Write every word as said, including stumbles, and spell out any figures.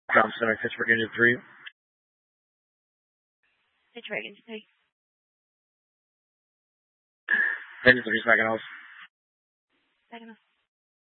Ground Center, Pittsburgh Engine three. Pittsburgh Engine three. Engine three, second house. Second house.